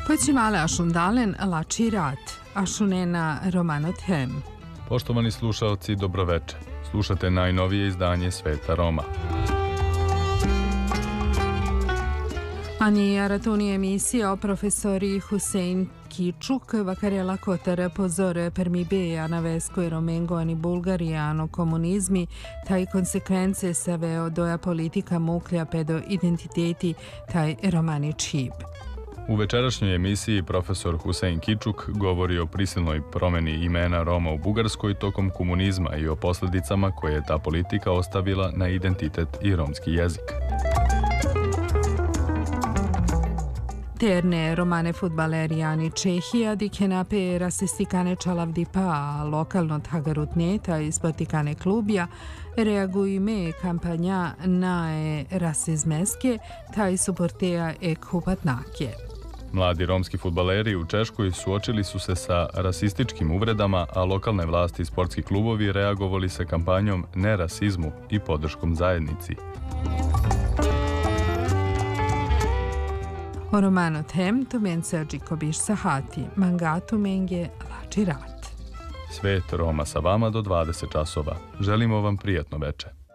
Poi male ašundalen lači rat, ašunena romanothem. Poštovani slušaoci, dobroveče. Slušate najnovije izdanje Sveta Roma. Ani aratoni emisija o profesori Husein Kičuk, vakarela kotare pozore per mi beja na vesko i romengo ani bulgarijano komunizmi, taj konsekvence saveo doja politika muklja pedo identiteti taj romani čib. U večerašnjoj emisiji profesor Husein Kičuk govori o prisilnoj promeni imena Roma u Bugarskoj tokom komunizma i o posljedicama koje je ta politika ostavila na identitet i romski jezik. Terne romane futbalerijani Čehija dikenape rasistikane čalavdipa lokalno tagarutneta i spotikane klubja reagujme kampanja nae rasizmeske taj suporteja kupatnake. Mladi romski fudbaleri u Češkoj suočili su se sa rasističkim uvredama, a lokalne vlasti i sportski klubovi reagovali sa kampanjom ne rasizmu i podrškom zajednici. O romano tem tumen se ođikobiš sahati, mangatu menge lači rat. Svet Roma sa vama do 20 časova. Želimo vam prijatno veče.